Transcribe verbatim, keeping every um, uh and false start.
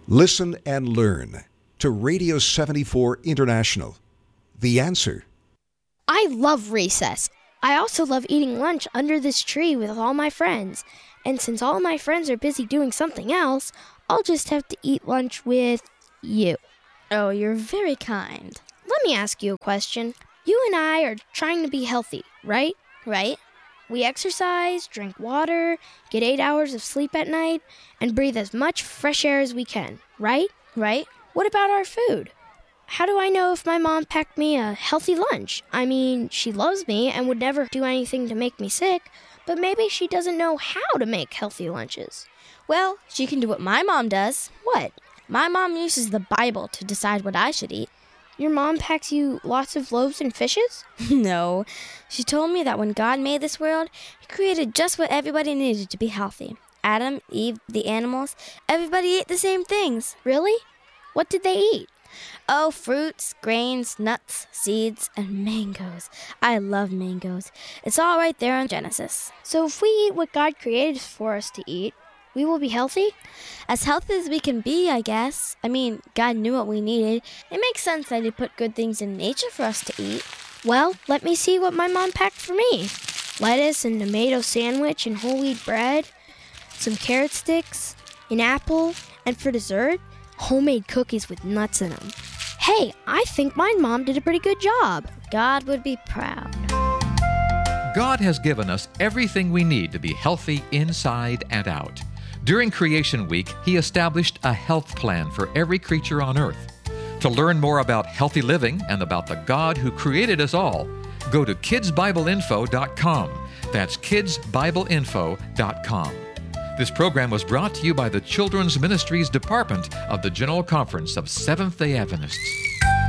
Listen and learn to Radio seventy-four International. The Answer. I love recess. I also love eating lunch under this tree with all my friends. And since all my friends are busy doing something else, I'll just have to eat lunch with you. Oh, you're very kind. Let me ask you a question. You and I are trying to be healthy, right? Right? We exercise, drink water, get eight hours of sleep at night, and breathe as much fresh air as we can, right? Right? What about our food? How do I know if my mom packed me a healthy lunch? I mean, she loves me and would never do anything to make me sick, but maybe she doesn't know how to make healthy lunches. Well, she can do what my mom does. What? My mom uses the Bible to decide what I should eat. Your mom packs you lots of loaves and fishes? No. She told me that when God made this world, He created just what everybody needed to be healthy. Adam, Eve, the animals, everybody ate the same things. Really? What did they eat? Oh, fruits, grains, nuts, seeds, and mangoes. I love mangoes. It's all right there in Genesis. So if we eat what God created for us to eat, we will be healthy? As healthy as we can be, I guess. I mean, God knew what we needed. It makes sense that He put good things in nature for us to eat. Well, let me see what my mom packed for me. Lettuce and tomato sandwich and whole wheat bread, some carrot sticks, an apple, and for dessert, homemade cookies with nuts in them. Hey, I think my mom did a pretty good job. God would be proud. God has given us everything we need to be healthy inside and out. During Creation Week, He established a health plan for every creature on earth. To learn more about healthy living and about the God who created us all, go to kids bible info dot com. That's kids bible info dot com. This program was brought to you by the Children's Ministries Department of the General Conference of Seventh-day Adventists.